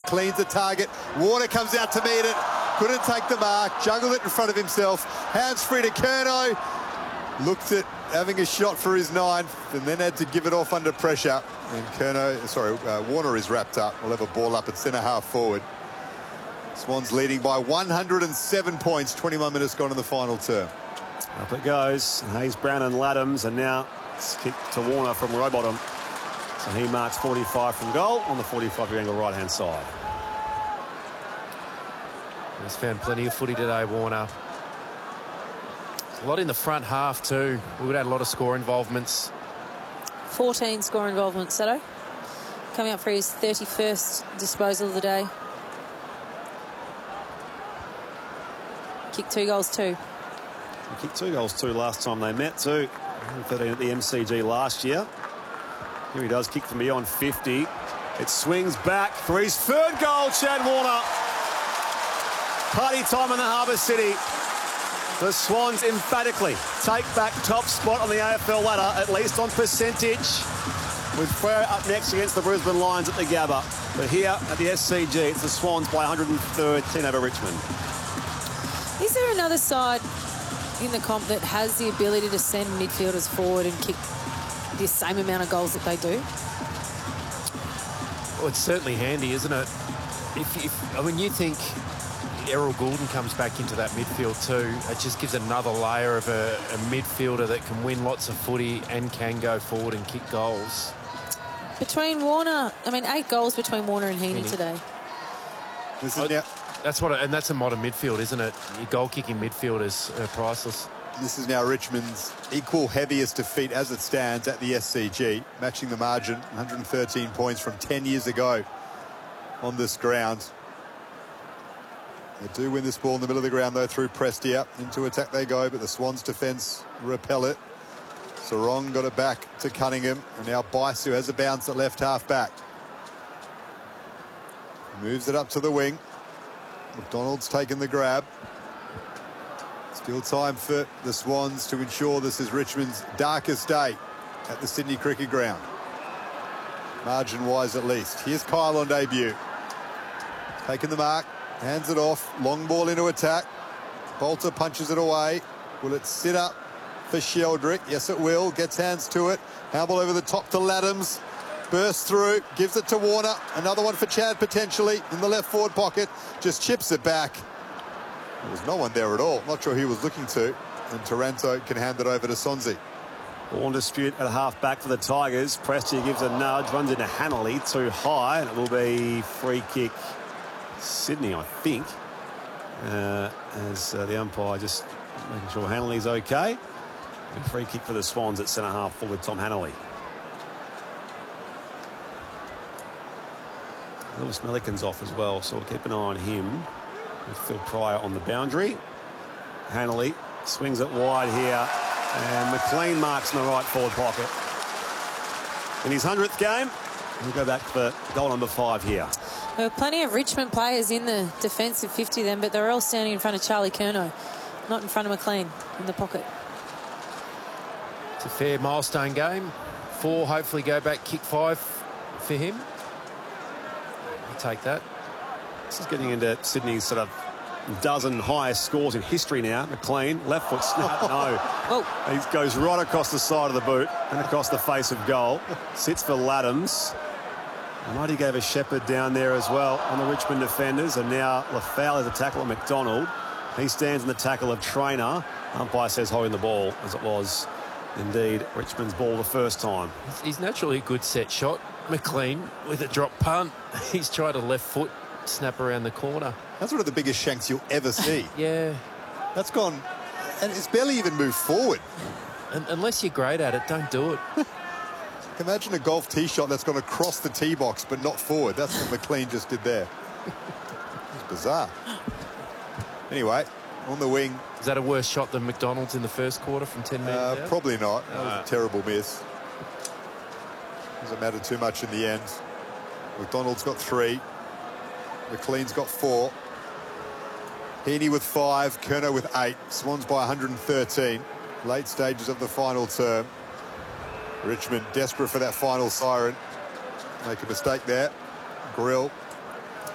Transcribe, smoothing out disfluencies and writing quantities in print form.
McLean's the target. Warner comes out to meet it. Couldn't take the mark. Juggled it in front of himself. Hands free to Curnow. Looked at having a shot for his ninth and then had to give it off under pressure. And Warner is wrapped up. We'll have a ball up at centre half forward. Swans leading by 107 points. 21 minutes gone in the final term. Up it goes. Hayes, Brown and Laddams, and now it's kicked to Warner from Rowbottom. So he marks 45 from goal on the 45-degree angle right-hand side. He's found plenty of footy today, Warner. A lot in the front half too. We would have had a lot of score involvements. 14 score involvements, Sato. Coming up for his 31st disposal of the day. Kicked 2 goals too. He kicked 2 goals too last time they met too. 13 at the MCG last year. Here he does, kick from beyond 50. It swings back for his third goal, Chad Warner. Party time in the Harbour City. The Swans emphatically take back top spot on the AFL ladder, at least on percentage, with Freo up next against the Brisbane Lions at the Gabba. But here at the SCG, it's the Swans by 113 over Richmond. Is there another side in the comp that has the ability to send midfielders forward and kick the same amount of goals that they do? Well, it's certainly handy, isn't it? I mean, you think Errol Goulden comes back into that midfield too. It just gives another layer of a midfielder that can win lots of footy and can go forward and kick goals. Between Warner, 8 goals between Warner and Heaney today. This is now, that's a modern midfield, isn't it? Your goal-kicking midfielders are priceless. this is now Richmond's equal heaviest defeat as it stands at the SCG, matching the margin, 113 points from 10 years ago on this ground. They do win this ball in the middle of the ground, though, through Prestia. Into attack they go, but the Swans' defence repel it. Sarong got it back to Cunningham, and now Baisu has a bounce at left half back. Moves it up to the wing. McDonald's taken the grab. Still time for the Swans to ensure this is Richmond's darkest day at the Sydney Cricket Ground. Margin-wise, at least. Here's Kyle on debut. Taking the mark. Hands it off. Long ball into attack. Bolter punches it away. Will it sit up for Sheldrick? Yes, it will. Gets hands to it. Handball over the top to Laddams. Bursts through. Gives it to Warner. Another one for Chad, potentially, in the left forward pocket. Just chips it back. There was no one there at all. Not sure he was looking to. And Taranto can hand it over to Sonzi. Ball dispute at half back for the Tigers. Prestia gives a nudge. Runs into Hanley. Too high. And it will be free kick Sydney, I think, as the umpire just making sure Hanley's okay. And free kick for the Swans at centre half forward, Tom Hanley. Lewis Milliken's off as well, so we'll keep an eye on him. With Phil Pryor on the boundary. Hanley swings it wide here, and McLean marks in the right forward pocket. In his 100th game, we'll go back for goal number 5 here. There were plenty of Richmond players in the defensive 50 then, but they're all standing in front of Charlie Curnow, not in front of McLean in the pocket. It's a fair milestone game. 4 hopefully go back, kick 5 for him. I'll take that. This is getting into Sydney's sort of dozen highest scores in history now. McLean, left foot snap, no. Oh. He goes right across the side of the boot and across the face of goal. Sits for Laddams. Mighty gave a shepherd down there as well on the Richmond defenders, and now Lafau is a tackle of McDonald. He stands in the tackle of Traynor. Umpire says holding the ball, as it was indeed Richmond's ball the first time. He's naturally a good set shot. McLean with a drop punt. He's tried a left foot snap around the corner. That's one of the biggest shanks you'll ever see. Yeah. That's gone, and it's barely even moved forward. And unless you're great at it, don't do it. Imagine a golf tee shot that's gone across the tee box but not forward. That's what McLean just did there. It's bizarre. Anyway, on the wing. Is that a worse shot than McDonald's in the first quarter from 10 metres out? Probably not. That was a terrible miss. Doesn't matter too much in the end. McDonald's got 3. McLean's got 4. Heaney with 5. Curnow with 8. Swans by 113. Late stages of the final term. Richmond desperate for that final siren. Make a mistake there. Grill